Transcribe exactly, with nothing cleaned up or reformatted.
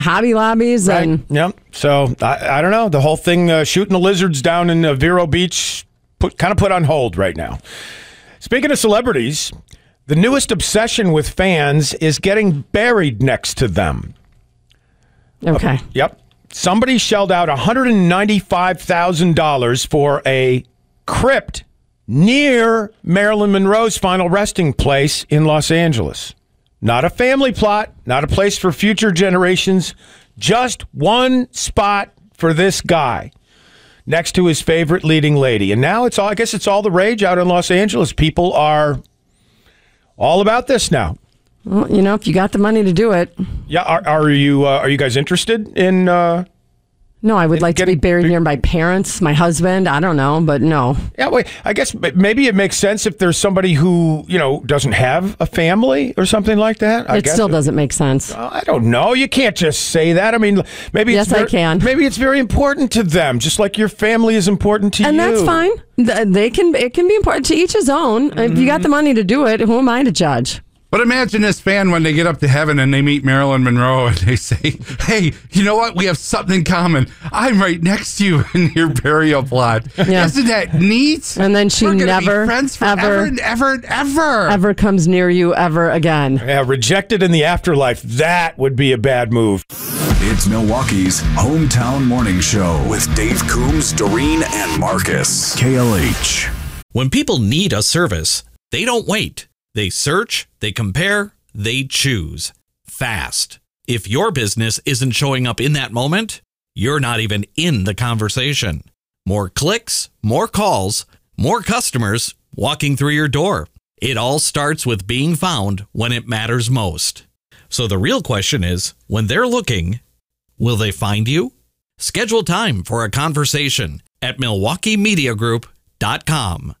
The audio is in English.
Hobby Lobbies. Right. And Yep. So, I, I don't know. The whole thing, uh, shooting the lizards down in uh, Vero Beach, put kind of put on hold right now. Speaking of celebrities, the newest obsession with fans is getting buried next to them. Okay. Uh, yep. Somebody shelled out one hundred ninety-five thousand dollars for a crypt near Marilyn Monroe's final resting place in Los Angeles. Not a family plot, not a place for future generations, just one spot for this guy next to his favorite leading lady. And now it's all, I guess it's all the rage out in Los Angeles. People are all about this now. Well, you know, if you got the money to do it. Yeah, are, are you uh, are you guys interested in uh No, I would like getting, to be buried near my parents, my husband. I don't know, but no. Yeah, wait, I guess maybe it makes sense if there's somebody who, you know, doesn't have a family or something like that. I It guess. still doesn't make sense. Uh, I don't know. You can't just say that. I mean, maybe Yes, it's very, I can. Maybe it's very important to them, just like your family is important to And you. that's fine. Th- They can. It can be important to each his own. If you got the money to do it, who am I to judge? But imagine this fan when they get up to heaven and they meet Marilyn Monroe and they say, hey, you know what? We have something in common. I'm right next to you in your burial plot. Yeah. Isn't that neat? And then she We're gonna never, be friends forever ever, and ever and ever. ever comes near you ever again. Yeah, rejected in the afterlife. That would be a bad move. It's Milwaukee's hometown morning show with Dave Coombs, Doreen, and Marcus. K L H. When people need a service, they don't wait. They search, they compare, they choose. Fast. If your business isn't showing up in that moment, you're not even in the conversation. More clicks, more calls, more customers walking through your door. It all starts with being found when it matters most. So the real question is, when they're looking, will they find you? Schedule time for a conversation at milwaukee media group dot com.